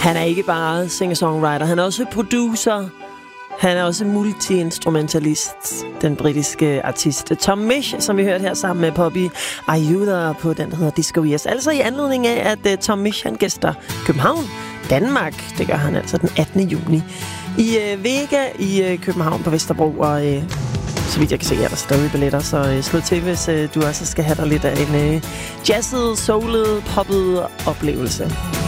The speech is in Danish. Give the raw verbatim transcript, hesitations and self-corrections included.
Han er ikke bare singer-songwriter, han er også producer. Han er også multi-instrumentalist, den britiske artist Tom Misch, som vi hørte her sammen med Poppy Ayuda på den, der hedder Disco Ears. Altså i anledning af, at uh, Tom Misch, han gæster København, Danmark. Det gør han altså den attende juni i uh, Vega i uh, København på Vesterbro. Og uh, så vidt jeg kan se, er der stadig billetter, så uh, slå til, hvis uh, du også skal have dig lidt af en uh, jazzet, soulet, poppet oplevelse.